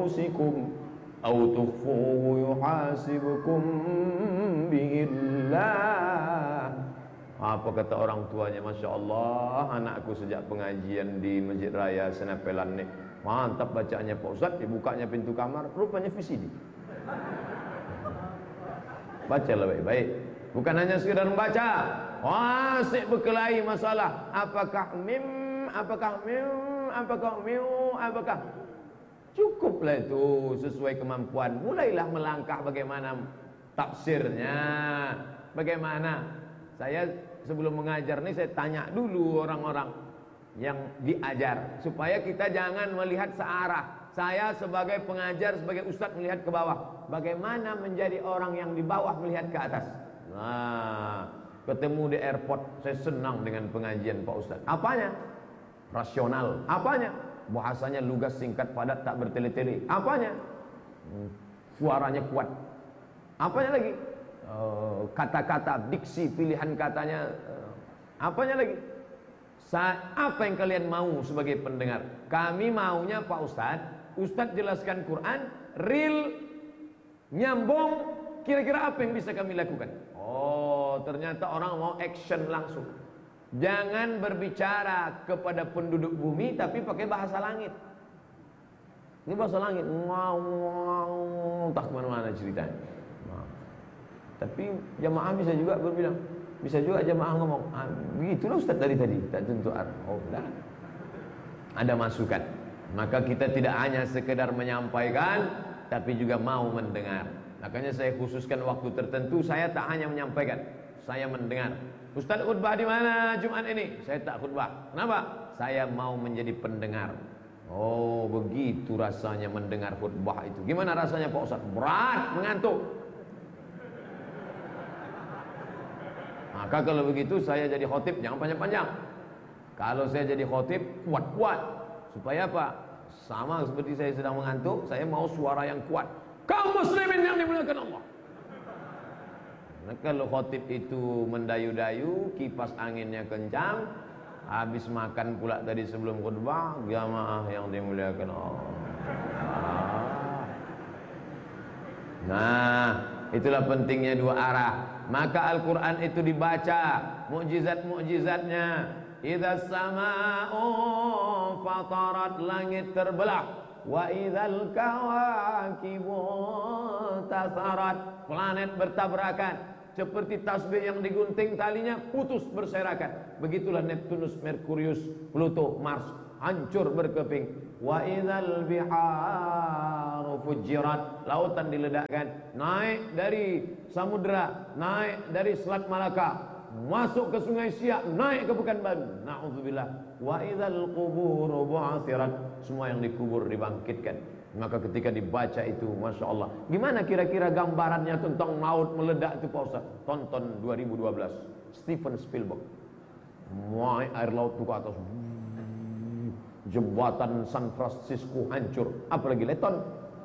anfusikum aw tukhfuhu yuhasibukum billah. Apa kata orang tuanya? Masya Allah, anakku sejak pengajian di Masjid Raya Senapelan nih, mantap bacaannya Pak Ustadz. Dibukanya pintu kamar, rupanya VCD. Bacalah baik-baik, bukan hanya sekedar membaca. Asik berkelahi masalah. Apakah mim, apakah mim, apakah miu, apakah. Cukuplah itu sesuai kemampuan. Mulailah melangkah bagaimana tafsirnya, bagaimana. Saya sebelum mengajar nih, saya tanya dulu orang-orang yang diajar, supaya kita jangan melihat searah. Saya sebagai pengajar, sebagai ustadz melihat ke bawah. Bagaimana menjadi orang yang di bawah melihat ke atas. Nah, ketemu di airport, saya senang dengan pengajian Pak Ustadz. Apanya? Rasional. Apanya? Bahasanya lugas, singkat, padat, tak bertele-tele. Apanya? Suaranya kuat. Apanya lagi? Kata-kata, diksi, pilihan katanya. Apanya lagi? Apa yang kalian mau sebagai pendengar? Kami maunya Pak Ustadz jelaskan Quran real, nyambung. Kira-kira apa yang bisa kami lakukan? Oh, ternyata orang mau action langsung. Jangan berbicara kepada penduduk bumi tapi pakai bahasa langit. Ini bahasa langit, entah kemana-mana ceritanya. Tapi jamaah bisa juga berbilang, bisa juga jamaah ngomong, begitulah Ustaz tadi tak tentu arah. Oh, enggak. Ada masukan. Maka kita tidak hanya sekedar menyampaikan, tapi juga mau mendengar. Makanya saya khususkan waktu tertentu, saya tak hanya menyampaikan, saya mendengar. Ustaz khutbah di mana Jumat ini? Saya tak khutbah. Kenapa? Saya mau menjadi pendengar. Oh, begitu rasanya mendengar khutbah itu. Gimana rasanya Pak Ustaz? Berat, mengantuk. Maka kalau begitu saya jadi khotib jangan panjang-panjang. Kalau saya jadi khotib kuat-kuat. Supaya apa? Sama seperti saya sedang mengantuk, saya mau suara yang kuat. Kaum muslimin yang dimuliakan Allah. Nah, kalau khotib itu mendayu-dayu, kipas anginnya kencang, habis makan pula tadi sebelum khutbah, jamaah yang dimuliakan Allah. Nah, itulah pentingnya dua arah. Maka Al-Quran itu dibaca, mukjizat-mukjizatnya. Idza sama'u fatarat, langit terbelah. Wa idzal kawakibu tasarat, planet bertabrakan. Seperti tasbih yang digunting talinya putus berserakan. Begitulah Neptunus, Merkurius, Pluto, Mars hancur berkeping. Wa idzal biharu fujirat, lautan diledakkan. Naik dari samudra, naik dari Selat Malaka, masuk ke Sungai Siak, naik ke Pekanbaru. Na'udzubillah. Wa idzal quburu bu'athirat, semua yang dikubur dibangkitkan. Maka ketika dibaca itu, Masya Allah. Gimana kira-kira gambarannya tentang maut meledak itu Pak Ustaz? Tonton 2012 Steven Spielberg. Muai air laut itu ke atas, jembatan San Francisco hancur, apalagi Leton.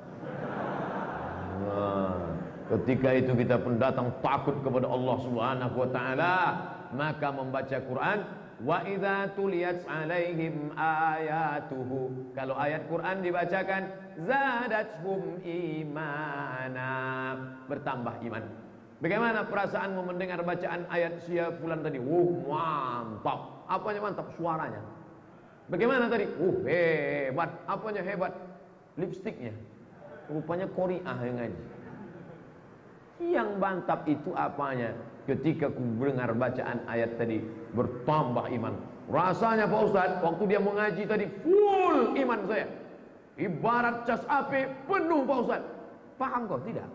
Nah, ketika itu kita pendatang takut kepada Allah Subhanahu wa taala, maka membaca Quran. Wa idza tuliyat alaihim ayatuhu, kalau ayat Quran dibacakan, zadatuhum imana, bertambah iman. Bagaimana perasaanmu mendengar bacaan ayat siap fulan tadi? Mantap. Apanya mantap? Suaranya. Bagaimana tadi? Hebat. Apanya hebat? Lipstiknya. Rupanya Qori'ah yang ngaji. Yang mantap itu apanya? Ketika ku dengar bacaan ayat tadi, bertambah iman. Rasanya Pak Ustadz, waktu dia mengaji tadi, full iman saya. Ibarat cas api, penuh Pak Ustadz. Paham kau? Tidak.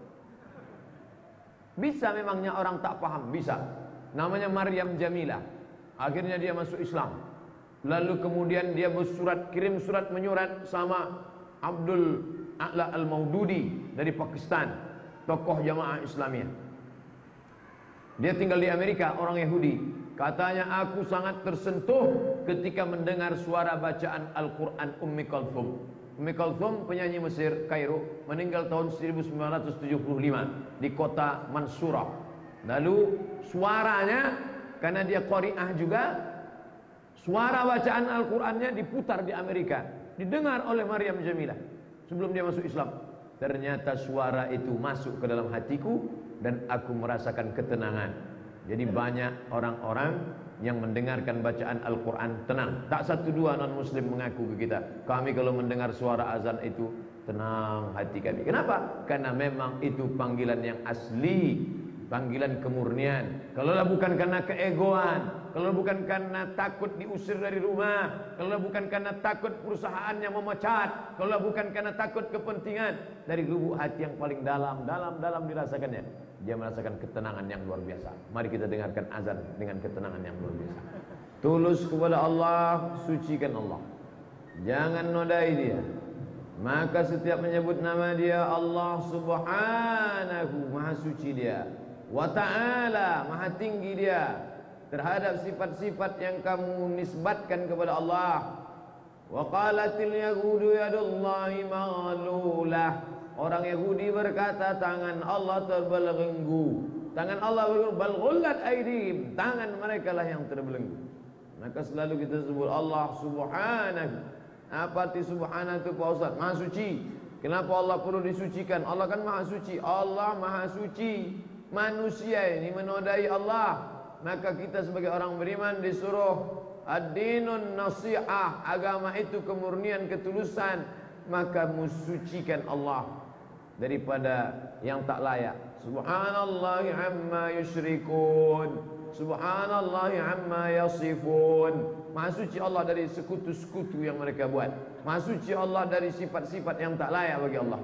Bisa memangnya orang tak paham? Bisa. Namanya Maryam Jamilah. Akhirnya dia masuk Islam. Lalu kemudian dia kirim surat menyurat sama Abdul A'la Al-Maududi dari Pakistan, tokoh jamaah Islamiyah. Dia tinggal di Amerika, orang Yahudi. Katanya, aku sangat tersentuh ketika mendengar suara bacaan Al-Quran Ummi Kalthum. Ummi Kalthum penyanyi Mesir, Kairo, meninggal tahun 1975 di kota Mansurah. Lalu suaranya, karena dia Qori'ah juga, suara bacaan Al-Qurannya diputar di Amerika, didengar oleh Maryam Jamilah. sebelum dia masuk Islam. Ternyata suara itu masuk ke dalam hatiku dan aku merasakan ketenangan. Jadi banyak orang-orang yang mendengarkan bacaan Al-Quran tenang. Tak satu dua non-muslim mengaku ke kita, kami kalau mendengar suara azan itu tenang hati kami. Kenapa? Karena memang itu panggilan yang asli, panggilan kemurnian. Kalau bukan karena keegoan, kalau bukan karena takut diusir dari rumah, kalau bukan karena takut perusahaannya memecat, kalau bukan karena takut kepentingan, dari lubuk hati yang paling dalam dirasakannya, dia merasakan ketenangan yang luar biasa. Mari kita dengarkan azan dengan ketenangan yang luar biasa. Tulus kepada Allah, sucikan Allah, jangan nodai dia. Maka setiap menyebut nama dia, Allah subhanahu, maha suci dia, wa ta'ala, maha tinggi dia terhadap sifat-sifat yang kamu nisbatkan kepada Allah. Wa qalatil yahudu yadullahi maghlulah, orang Yahudi berkata tangan Allah terbelenggu. Tangan Allah berbelenggu, bal ghullat aydihim, tangan mereka lah yang terbelenggu. Maka selalu kita sebut Allah subhanahu. Apa arti subhanahu itu Pak Ustaz? Maha suci. Kenapa Allah perlu disucikan? Allah kan maha suci. Allah maha suci. Manusia ini menodai Allah. Maka kita sebagai orang beriman disuruh ad-dinun nasihah, agama itu kemurnian, ketulusan. Maka mensucikan Allah daripada yang tak layak. Subhanallahi amma yusyrikun, subhanallahi amma yasifun. Maha suci Allah dari sekutu-sekutu yang mereka buat. Maha suci Allah dari sifat-sifat yang tak layak bagi Allah.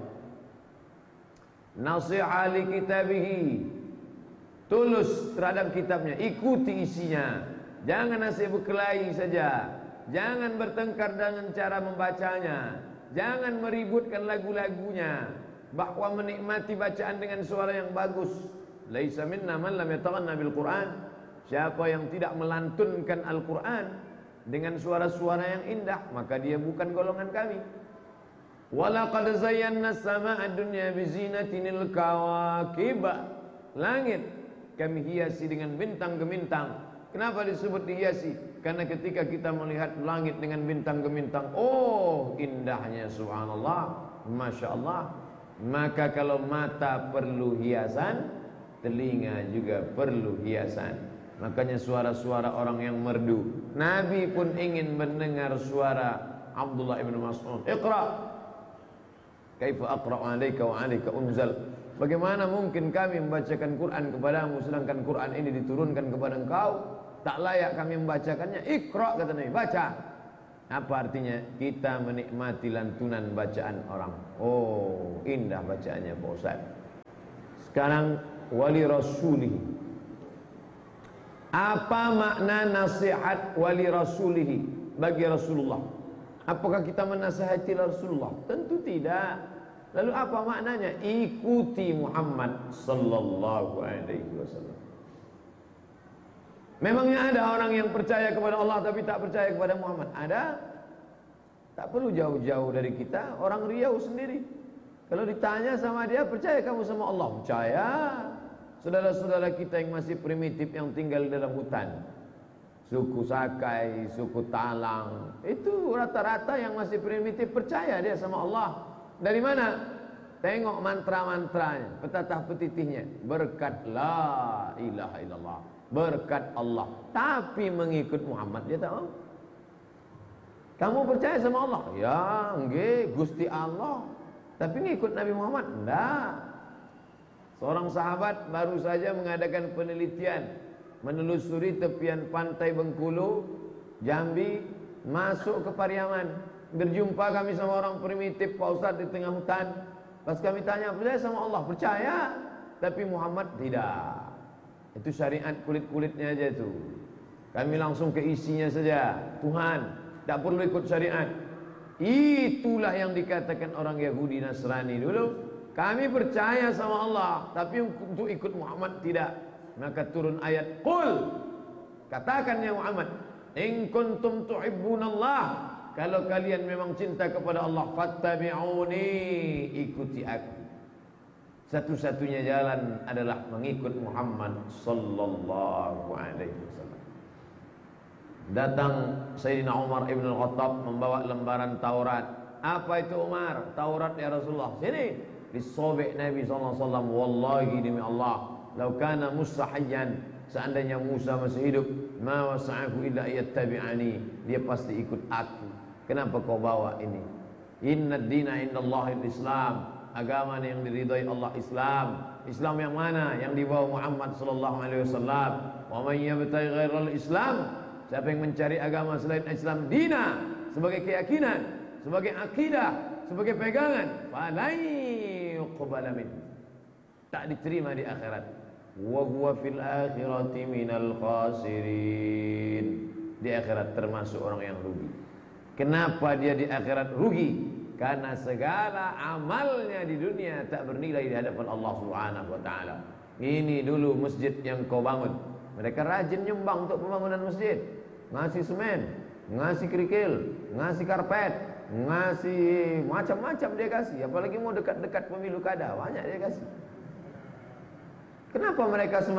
Nasiha li kitabihi, tulus terhadap kitabnya, ikuti isinya. Jangan nasihat berkelahi saja, jangan bertengkar dengan cara membacanya, jangan meributkan lagu-lagunya, bahwa menikmati bacaan dengan suara yang bagus. Laisa minna man lam yataghanna bil Qur'an, siapa yang tidak melantunkan Al-Quran dengan suara-suara yang indah, maka dia bukan golongan kami. Walaqad zayyana as-samaa'a ad-dunya bizinatinil kawakib, langit kami hiasi dengan bintang gemintang. Kenapa disebut dihiasi? Karena ketika kita melihat langit dengan bintang gemintang, oh indahnya, subhanallah, masya Allah. Maka kalau mata perlu hiasan, telinga juga perlu hiasan. Makanya suara-suara orang yang merdu, Nabi pun ingin mendengar suara Abdullah ibn Mas'ud. Iqra, kaifa aqra'u 'alaika wa 'alaika unzal. Bagaimana mungkin kami membacakan Quran kepadamu sedangkan Quran ini diturunkan kepada engkau? Tak layak kami membacakannya. Iqra, kata Nabi, baca. Apa artinya? Kita menikmati lantunan bacaan orang. Oh, indah bacaannya Pak Ustaz. Sekarang wali rasulihi. Apa makna nasihat wali rasulihi bagi Rasulullah? Apakah kita menasihati Rasulullah? Tentu tidak. Lalu apa maknanya? Ikuti Muhammad sallallahu alaihi wasallam. Memangnya ada orang yang percaya kepada Allah tapi tak percaya kepada Muhammad? Ada. Tak perlu jauh-jauh dari kita. Orang Riau sendiri, kalau ditanya sama dia, percaya kamu sama Allah? Percaya. Saudara-saudara kita yang masih primitif, yang tinggal di dalam hutan, suku Sakai, suku Talang, itu rata-rata yang masih primitif percaya dia sama Allah. Dari mana? Tengok mantra-mantranya, petatah petitihnya, berkat la ilaha illallah, berkat Allah. Tapi mengikut Muhammad dia tak mau. Kamu percaya sama Allah? Ya, nggih, Gusti Allah. Tapi ngikut Nabi Muhammad? Enggak. Seorang sahabat baru saja mengadakan penelitian, menelusuri tepian pantai Bengkulu, Jambi, masuk ke Pariaman. Berjumpa kami sama orang primitif, Pak Ustaz, di tengah hutan. Pas kami tanya, percaya sama Allah? Percaya. Tapi Muhammad tidak. Itu syariat kulit-kulitnya aja itu. Kami langsung ke isinya saja. Tuhan, tak perlu ikut syariat. Itulah yang dikatakan orang Yahudi Nasrani dulu. Kami percaya sama Allah, tapi untuk ikut Muhammad tidak. Maka turun ayat, Qul, katakan ya Muhammad, in kuntum tuhibbunallah, kalau kalian memang cinta kepada Allah, fattabi'uni, ikuti aku. Satu-satunya jalan adalah mengikut Muhammad sallallahu alaihi wasallam. Datang Sayyidina Umar ibn al-Khattab membawa lembaran Taurat. Apa itu Umar? Taurat ya Rasulullah. Sini. Disobek Nabi SAW. Wallahi demi Allah, lau kana Musa hayyan, seandainya Musa masih hidup, ma wasa'ahu illa yattabi'ani, dia pasti ikut aku. Kenapa kau bawa ini? Inna dina indallahil Islam, agama yang diridhai Allah Islam. Islam yang mana? Yang dibawa Muhammad sallallahu alaihi wasallam. Wa man yabtaghi ghairal Islam, siapa yang mencari agama selain Islam dina, sebagai keyakinan, sebagai akidah, sebagai pegangan, falai yuqbala min, tak diterima di akhirat. Wa huwa fil akhirati minal khasirin, di akhirat termasuk orang yang rugi. Kenapa dia di akhirat rugi? Karena segala amalnya di dunia tak bernilai di hadapan Allah Subhanahu wa taala. Ini dulu masjid yang kau bangun. Mereka rajin nyumbang untuk pembangunan masjid. Ngasih semen, ngasih kerikil, ngasih karpet, ngasih macam-macam dia kasih. Apalagi mau dekat-dekat pemilu kada, banyak dia kasih. Kenapa mereka